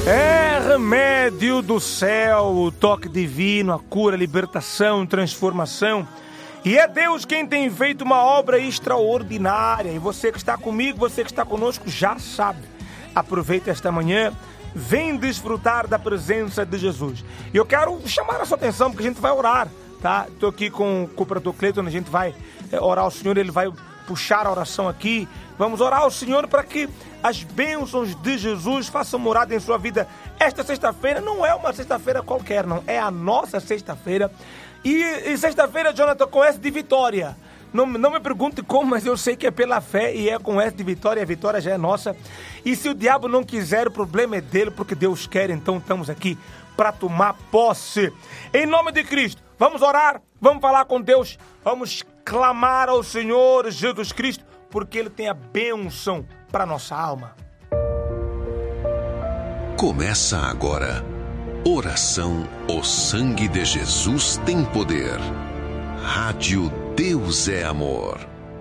É remédio do céu, o toque divino, a cura, a libertação, transformação. E é Deus quem tem feito uma obra extraordinária. E você que está comigo, você que está conosco, já sabe. Aproveita esta manhã, vem desfrutar da presença de Jesus. E eu quero chamar a sua atenção, porque a gente vai orar, tá? Estou aqui com o Cooperador Cleiton, a gente vai orar ao Senhor, ele vai puxar a oração aqui. Vamos orar ao Senhor para que as bênçãos de Jesus façam morada em sua vida. Esta sexta-feira não é uma sexta-feira qualquer, não. É a nossa sexta-feira. E sexta-feira, Jonathan, com S de vitória. Não me pergunte como, mas eu sei que é pela fé e é com S de vitória. A vitória já é nossa. E se o diabo não quiser, o problema é dele, porque Deus quer. Então estamos aqui para tomar posse. Em nome de Cristo, vamos orar, vamos falar com Deus, vamos clamar ao Senhor Jesus Cristo, porque Ele tem a bênção para nossa alma. Começa agora. Oração, o sangue de Jesus tem poder. Rádio Deus é Amor.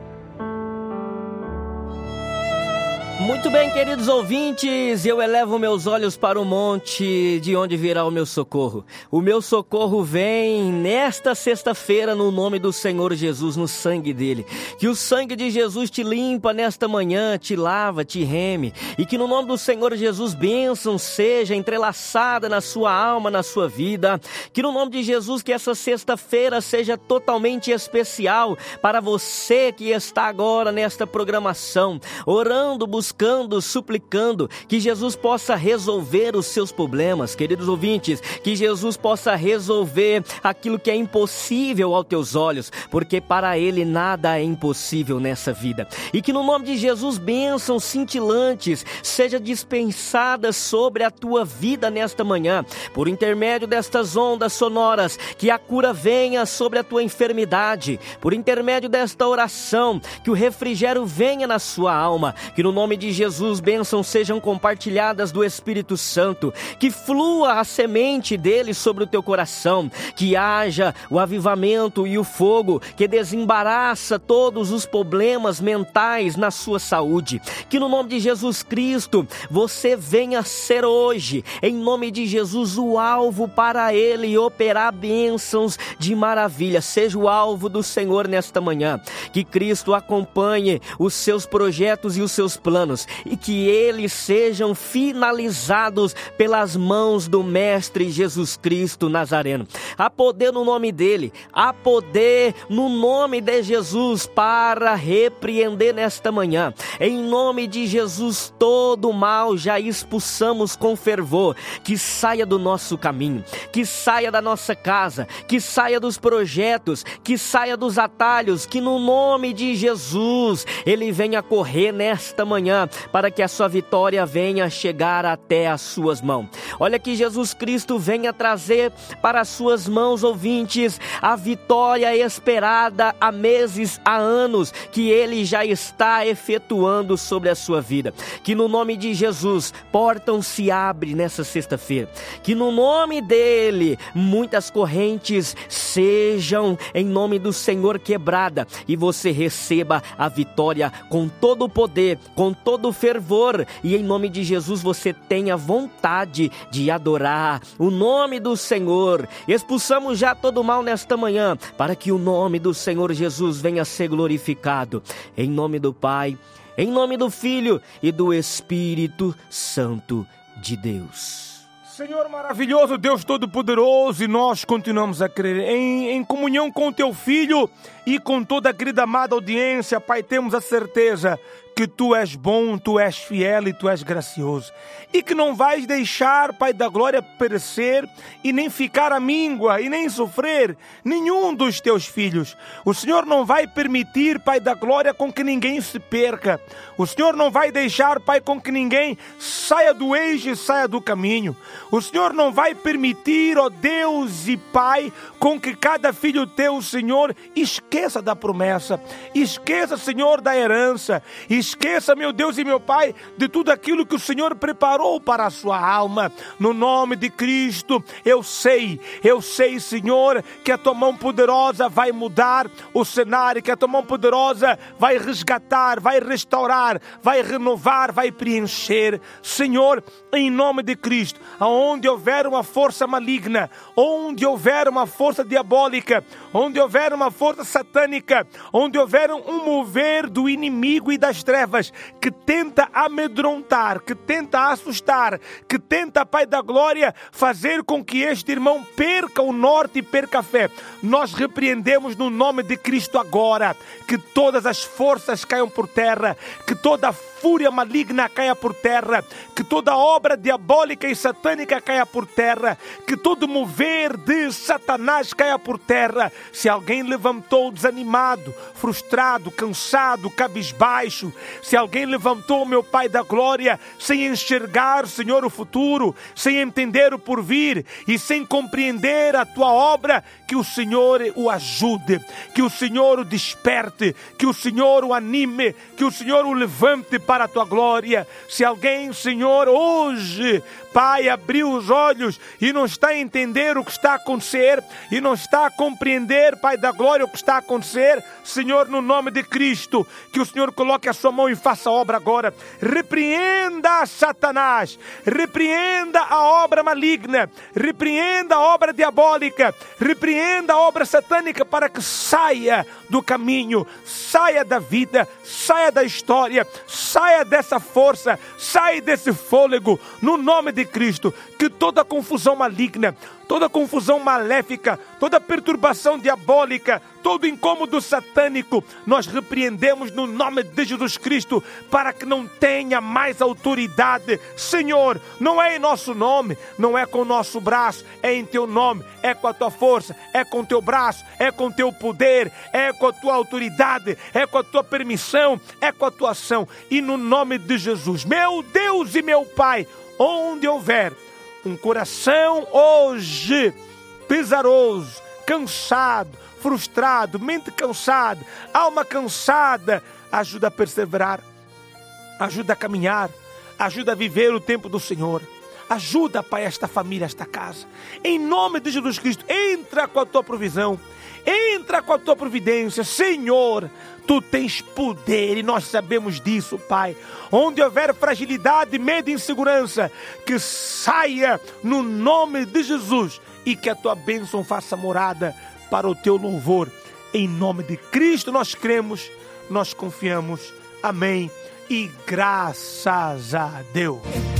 Muito bem, queridos ouvintes, eu elevo meus olhos para o monte, de onde virá o meu socorro. O meu socorro vem nesta sexta-feira no nome do Senhor Jesus, no sangue dele. Que o sangue de Jesus te limpa nesta manhã, te lava, te reme. E que no nome do Senhor Jesus, bênção seja entrelaçada na sua alma, na sua vida. Que no nome de Jesus, que essa sexta-feira seja totalmente especial para você que está agora nesta programação, orando, buscando, suplicando que Jesus possa resolver os seus problemas, queridos ouvintes, que Jesus possa resolver aquilo que é impossível aos teus olhos, porque para Ele nada é impossível nessa vida. E que no nome de Jesus, bênçãos cintilantes seja dispensadas sobre a tua vida nesta manhã, por intermédio destas ondas sonoras, que a cura venha sobre a tua enfermidade, por intermédio desta oração, que o refrigério venha na sua alma, que no nome de Jesus, bênçãos sejam compartilhadas do Espírito Santo, que flua a semente dele sobre o teu coração, que haja o avivamento e o fogo que desembaraça todos os problemas mentais na sua saúde, que no nome de Jesus Cristo, você venha ser hoje, em nome de Jesus, o alvo para ele operar bênçãos de maravilha. Seja o alvo do Senhor nesta manhã, que Cristo acompanhe os seus projetos e os seus planos, e que eles sejam finalizados pelas mãos do Mestre Jesus Cristo Nazareno. Há poder no nome dele, há poder no nome de Jesus para repreender nesta manhã. Em nome de Jesus, todo mal já expulsamos com fervor, que saia do nosso caminho, que saia da nossa casa, que saia dos projetos, que saia dos atalhos, que no nome de Jesus ele venha correr nesta manhã, para que a sua vitória venha chegar até as suas mãos. Olha que Jesus Cristo venha trazer para as suas mãos, ouvintes, a vitória esperada há meses, há anos, que ele já está efetuando sobre a sua vida. Que no nome de Jesus, portas se abrem nessa sexta-feira. Que no nome dele, muitas correntes sejam, em nome do Senhor, quebrada, e você receba a vitória com todo o poder, com todo o fervor, e em nome de Jesus você tenha vontade de adorar o nome do Senhor. Expulsamos já todo o mal nesta manhã, para que o nome do Senhor Jesus venha a ser glorificado. Em nome do Pai, em nome do Filho e do Espírito Santo de Deus. Senhor maravilhoso, Deus Todo-Poderoso, e nós continuamos a crer em comunhão com o Teu Filho e com toda a querida amada audiência. Pai, temos a certeza que Tu és bom, Tu és fiel e Tu és gracioso. E que não vais deixar, Pai da glória, perecer e nem ficar à míngua e nem sofrer nenhum dos Teus filhos. O Senhor não vai permitir, Pai da glória, com que ninguém se perca. O Senhor não vai deixar, Pai, com que ninguém saia do eixo e saia do caminho. O Senhor não vai permitir, ó Deus e Pai, com que cada filho Teu, Senhor, esqueça da promessa, esqueça, Senhor, da herança, esqueça esqueça, meu Deus e meu Pai, de tudo aquilo que o Senhor preparou para a sua alma. No nome de Cristo, eu sei, Senhor, que a tua mão poderosa vai mudar o cenário, que a tua mão poderosa vai resgatar, vai restaurar, vai renovar, vai preencher. Senhor, em nome de Cristo, aonde houver uma força maligna, onde houver uma força diabólica, onde houver uma força satânica, onde houver um mover do inimigo e das trevas, que tenta amedrontar, que tenta assustar, que tenta, Pai da glória, fazer com que este irmão perca o norte e perca a fé, nós repreendemos no nome de Cristo agora, que todas as forças caiam por terra, que toda a fúria maligna caia por terra, que toda obra diabólica e satânica caia por terra, que todo mover de Satanás caia por terra. Se alguém levantou desanimado, frustrado, cansado, cabisbaixo, se alguém levantou, meu Pai da glória, sem enxergar, Senhor, o futuro, sem entender o porvir e sem compreender a tua obra, que o Senhor o ajude, que o Senhor o desperte, que o Senhor o anime, que o Senhor o levante para a tua glória. Se alguém, Senhor, hoje, Pai, abriu os olhos e não está a entender o que está a acontecer, e não está a compreender, Pai da glória, o que está a acontecer, Senhor, no nome de Cristo, que o Senhor coloque a sua mão e faça a obra agora. Repreenda Satanás, repreenda a obra maligna, repreenda a obra diabólica, repreenda a obra satânica, para que saia do caminho, saia da vida, saia da história, saia dessa força, saia desse fôlego, no nome de Cristo. Que toda confusão maligna, toda confusão maléfica, toda perturbação diabólica, todo incômodo satânico, nós repreendemos no nome de Jesus Cristo, para que não tenha mais autoridade. Senhor, não é em nosso nome, não é com o nosso braço, é em teu nome, é com a tua força, é com o teu braço, é com o teu poder, é com a tua autoridade, é com a tua permissão, é com a tua ação. E no nome de Jesus, meu Deus e meu Pai, onde houver um coração hoje pesaroso, cansado, frustrado, mente cansada, alma cansada, ajuda a perseverar, ajuda a caminhar, ajuda a viver o tempo do Senhor. Ajuda, Pai, esta família, esta casa. Em nome de Jesus Cristo, entra com a tua provisão, entra com a tua providência. Senhor, tu tens poder e nós sabemos disso, Pai. Onde houver fragilidade, medo e insegurança, que saia no nome de Jesus, e que a tua bênção faça morada para o teu louvor. Em nome de Cristo nós cremos, nós confiamos. Amém. E graças a Deus.